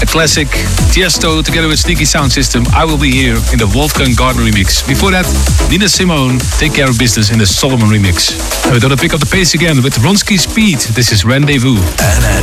classic. Tiesto together with Sneaky Sound System, I Will Be Here in the Wolfgang Gardner remix. Before that, Nina Simone, Take Care of Business in the Solomon remix. And we're gonna pick up the pace again with Ronski Speed. This is Rendezvous.